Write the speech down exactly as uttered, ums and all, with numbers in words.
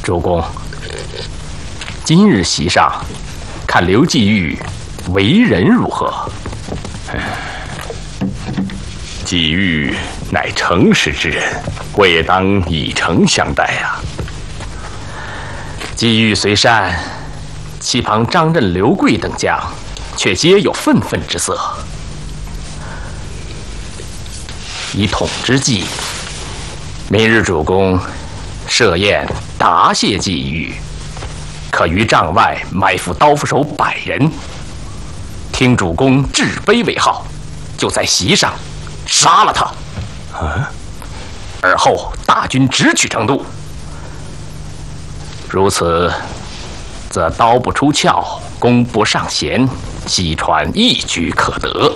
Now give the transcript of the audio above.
主公，今日席上，看刘季玉为人如何？ 季玉乃诚实之人，我也当以诚相待啊。 季玉虽善，其旁张任、刘贵等将，却皆有愤愤之色。以统之计，明日主公设宴答谢季玉，可于帐外埋伏刀斧手百人，听主公制杯为号，就在席上杀了他。 啊！ 而后大军直取成都。如此，则刀不出鞘，弓不上弦，西川一举可得。